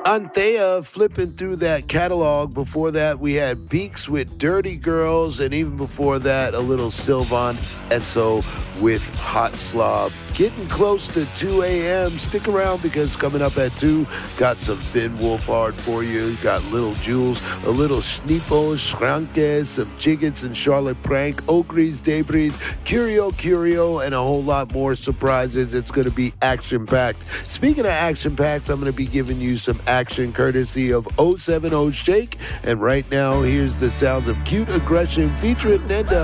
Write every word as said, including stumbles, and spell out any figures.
Anthea flipping through that catalog. Before that, we had Beaks with Dirty Girls, and even before that, a little Sylvan Esso with Hot Slob. Getting close to two a.m. Stick around because coming up at two, got some Finn Wolfhard for you. Got Little Jules, a little Snipo, Schranke, some Jiggets and Charlotte Prank, Okries, Debris, Curio, Curio, and a whole lot more surprises. It's going to be action-packed. Speaking of action-packed, I'm going to be giving you some action courtesy of oh seven oh Shake. And right now, here's the sounds of Cute Aggression featuring Nenda.